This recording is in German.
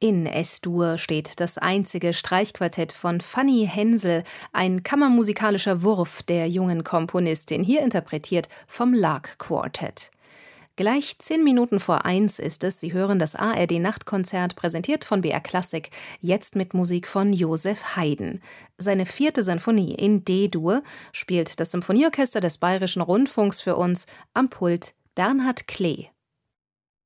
In S-Dur steht das einzige Streichquartett von Fanny Hensel, ein kammermusikalischer Wurf der jungen Komponistin, hier interpretiert vom Lark Quartet. Gleich 10 Minuten vor 1 ist es. Sie hören das ARD-Nachtkonzert, präsentiert von BR Klassik, jetzt mit Musik von Joseph Haydn. Seine 4. Sinfonie in D-Dur spielt das Symphonieorchester des Bayerischen Rundfunks für uns, am Pult Bernhard Klee.